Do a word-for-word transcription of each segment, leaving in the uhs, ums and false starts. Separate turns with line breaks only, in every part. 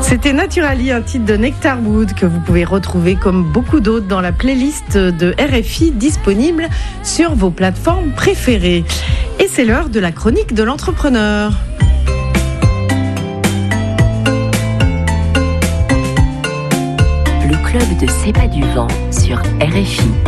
C'était Naturally, un titre de Nectar Wood que vous pouvez retrouver comme beaucoup d'autres dans la playlist de R F I disponible sur vos plateformes préférées. Et c'est l'heure de la chronique de l'entrepreneur.
Le club de C'est pas du vent sur R F I.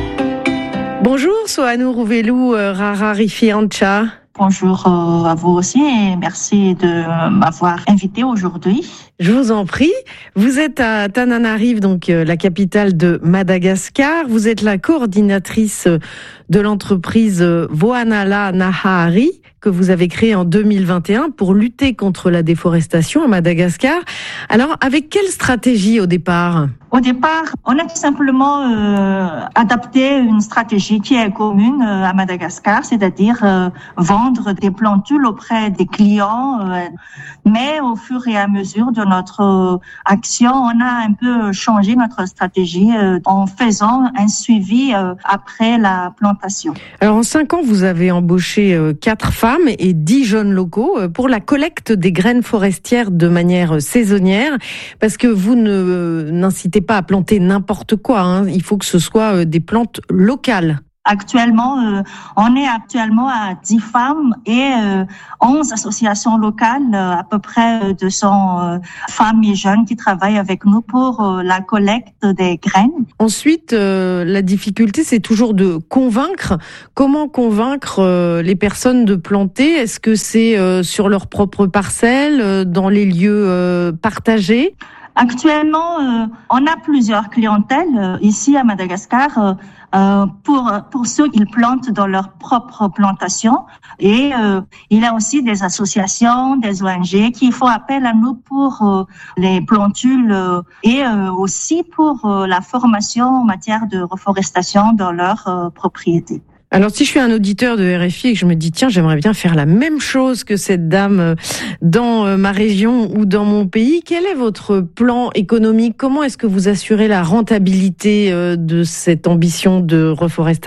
Bonjour Sohanou Rouvelou, Rara Rifi Ancha.
Bonjour à vous aussi et merci de m'avoir invité aujourd'hui.
Je vous en prie. Vous êtes à Tananarive, donc la capitale de Madagascar. Vous êtes la coordinatrice de l'entreprise Voanala Nahari que vous avez créée en deux mille vingt et un pour lutter contre la déforestation à Madagascar. Alors, avec quelle stratégie au départ ?
Au départ, on a tout simplement euh, adapté une stratégie qui est commune euh, à Madagascar, c'est-à-dire euh, vendre des plantules auprès des clients. Euh, mais au fur et à mesure de notre euh, action, on a un peu changé notre stratégie euh, en faisant un suivi euh, après la plantation.
Alors, en cinq ans, vous avez embauché euh, quatre femmes et dix jeunes locaux euh, pour la collecte des graines forestières de manière saisonnière, parce que vous ne euh, n'incitez pas à planter n'importe quoi, hein. Il faut que ce soit des plantes locales.
Actuellement, euh, on est actuellement à dix femmes et euh, onze associations locales, euh, à peu près deux cents euh, femmes et jeunes qui travaillent avec nous pour euh, la collecte des graines.
Ensuite, euh, la difficulté, c'est toujours de convaincre. Comment convaincre euh, les personnes de planter ? Est-ce que c'est euh, sur leur propre parcelle, euh, dans les lieux euh, partagés ?
Actuellement, euh, on a plusieurs clientèles euh, ici à Madagascar euh, euh, pour pour ceux qui plantent dans leur propre plantation et euh, il y a aussi des associations, des O N G qui font appel à nous pour euh, les plantules euh, et euh, aussi pour euh, la formation en matière de reforestation dans leur euh, propriété.
Alors, si je suis un auditeur de R F I et que je me dis, tiens, j'aimerais bien faire la même chose que cette dame dans ma région ou dans mon pays, quel est votre plan économique ? Comment est-ce que vous assurez la rentabilité de cette ambition de reforestation ?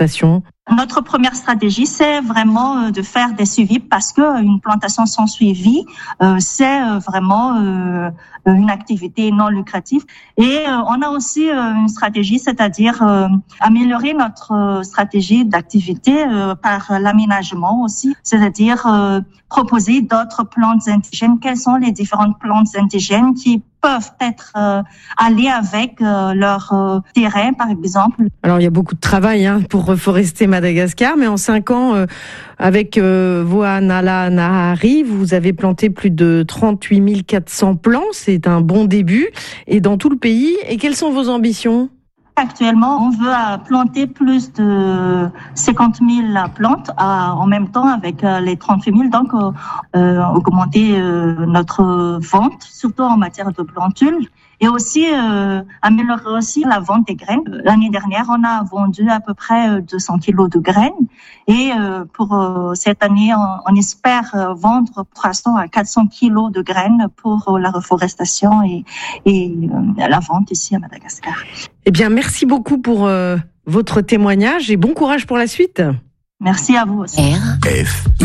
Notre première stratégie, c'est vraiment de faire des suivis parce que une plantation sans suivi, euh, c'est vraiment euh, une activité non lucrative. Et euh, on a aussi euh, une stratégie, c'est-à-dire euh, améliorer notre stratégie d'activité euh, par l'aménagement aussi, c'est-à-dire euh, proposer d'autres plantes indigènes. Quelles sont les différentes plantes indigènes qui peuvent être euh, aller avec euh, leur euh, terrain, par exemple.
Alors, il y a beaucoup de travail hein, pour reforester Madagascar, mais en cinq ans, euh, avec euh, Voanala Nahari, vous avez planté plus de trente-huit mille quatre cents plants. C'est un bon début. Et dans tout le pays. Et quelles sont vos ambitions ?
Actuellement, on veut planter plus de cinquante mille plantes euh, en même temps avec euh, les trente-huit mille, donc euh, euh, augmenter euh, notre vente, surtout en matière de plantules, et aussi euh, améliorer aussi la vente des graines. L'année dernière, on a vendu à peu près deux cents kilos de graines, et euh, pour euh, cette année, on, on espère euh, vendre trois cents à quatre cents kilos de graines pour euh, la reforestation et, et euh, la vente ici à Madagascar.
Eh bien, merci beaucoup pour euh, votre témoignage et bon courage pour la suite.
Merci à vous aussi.
R F I.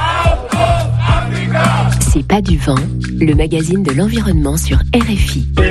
C'est pas du vent, le magazine de l'environnement sur R F I.